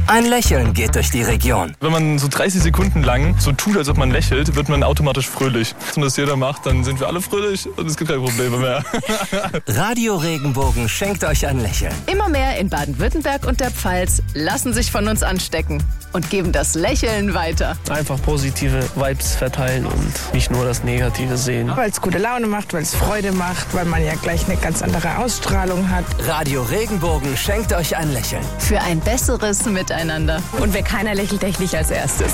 Ein Lächeln geht durch die Region. Wenn man so 30 Sekunden lang so tut, als ob man lächelt, wird man automatisch fröhlich. Wenn das jeder macht, dann sind wir alle fröhlich und es gibt keine Probleme mehr. Radio Regenbogen schenkt euch ein Lächeln. Immer mehr in Baden-Württemberg und der Pfalz lassen sich von uns anstecken und geben das Lächeln weiter. Einfach positive Vibes verteilen und nicht nur das Negative sehen. Weil es gute Laune macht, weil es Freude macht, weil man ja gleich eine ganz andere Ausstrahlung hat. Radio Regenbogen schenkt euch ein Lächeln. Für ein besseres Miteinander. Und wer keiner lächelt, der nicht als erstes.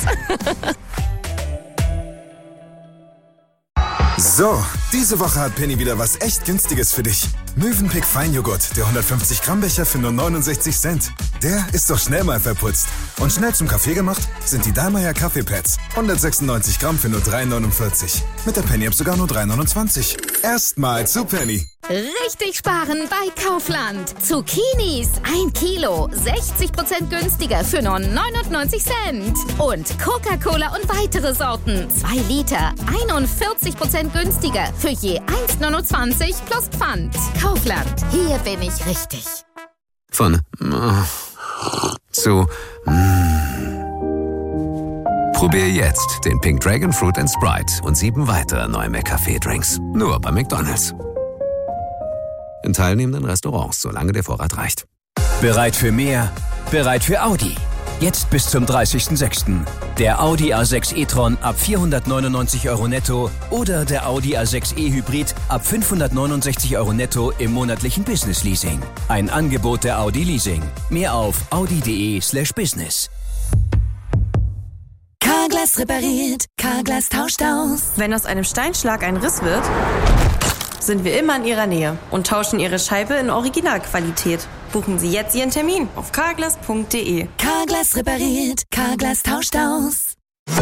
So, diese Woche hat Penny wieder was echt Günstiges für dich. Mövenpick Feinjoghurt, der 150 Gramm Becher für nur 69 Cent. Der ist doch schnell mal verputzt. Und schnell zum Kaffee gemacht sind die Dallmayr Kaffeepads. 196 Gramm für nur 3,49. Mit der Penny-App sogar nur 3,29. Erstmal zu Penny. Richtig sparen bei Kaufland. Zucchinis 1 Kilo, 60% günstiger für nur 99 Cent. Und Coca-Cola und weitere Sorten, 2 Liter, 41% günstiger für je 1,29 plus Pfand. Kaufland, hier bin ich richtig. Von zu Probier jetzt den Pink Dragon Fruit & Sprite und 7 weitere neue McCafé-Drinks. Nur bei McDonald's. In teilnehmenden Restaurants, solange der Vorrat reicht. Bereit für mehr? Bereit für Audi. Jetzt bis zum 30.06. Der Audi A6 e-tron ab 499 € netto oder der Audi A6 e-Hybrid ab 569 € netto im monatlichen Business-Leasing. Ein Angebot der Audi Leasing. Mehr auf audi.de/business. Carglass repariert, Carglass tauscht aus. Wenn aus einem Steinschlag ein Riss wird, sind wir immer in Ihrer Nähe und tauschen Ihre Scheibe in Originalqualität. Buchen Sie jetzt Ihren Termin auf carglass.de. Carglass repariert, Carglass tauscht aus.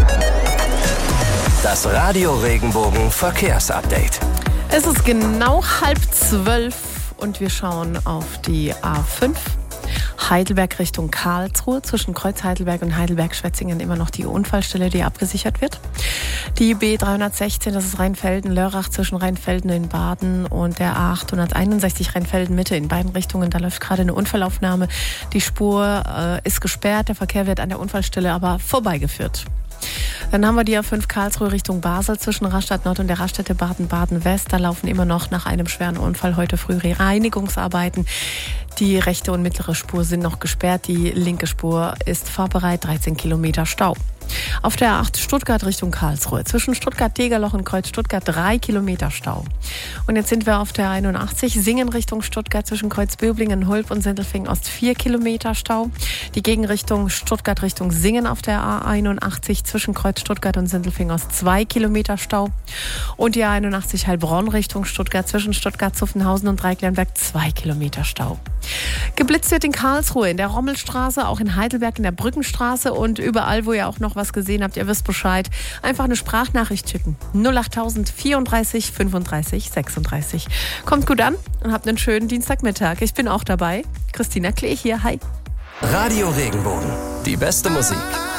Das Radio Regenbogen Verkehrsupdate. Es ist genau 11:30 und wir schauen auf die A5. Heidelberg Richtung Karlsruhe, zwischen Kreuz Heidelberg und Heidelberg-Schwetzingen immer noch die Unfallstelle, die abgesichert wird. Die B316, das ist Rheinfelden-Lörrach zwischen Rheinfelden in Baden und der A861 Rheinfelden-Mitte in beiden Richtungen. Da läuft gerade eine Unfallaufnahme. Die Spur ist gesperrt, der Verkehr wird an der Unfallstelle aber vorbeigeführt. Dann haben wir die A5 Karlsruhe Richtung Basel zwischen Rastatt Nord und der Raststätte Baden-Baden-West. Da laufen immer noch nach einem schweren Unfall heute früh Reinigungsarbeiten. Die rechte und mittlere Spur sind noch gesperrt. Die linke Spur ist fahrbereit, 13 Kilometer Stau. Auf der A8 Stuttgart Richtung Karlsruhe. Zwischen Stuttgart-Degerloch und Kreuz Stuttgart 3 Kilometer Stau. Und jetzt sind wir auf der 81 Singen Richtung Stuttgart zwischen Kreuz Böblingen, Hulb und Sindelfingen Ost 4 Kilometer Stau. Die Gegenrichtung Stuttgart Richtung Singen auf der A81 zwischen Kreuz Stuttgart und Sindelfingen Ost 2 Kilometer Stau. Und die A81 Heilbronn Richtung Stuttgart zwischen Stuttgart-Zuffenhausen und Dreiklerenberg 2 Kilometer Stau. Geblitzt wird in Karlsruhe, in der Rommelstraße, auch in Heidelberg in der Brückenstraße und überall, wo ihr auch noch was gesehen habt, ihr wisst Bescheid, einfach eine Sprachnachricht schicken. 08000 34 35 36. Kommt gut an und habt einen schönen Dienstagmittag. Ich bin auch dabei. Christina Klee hier, hi. Radio Regenbogen, die beste Musik.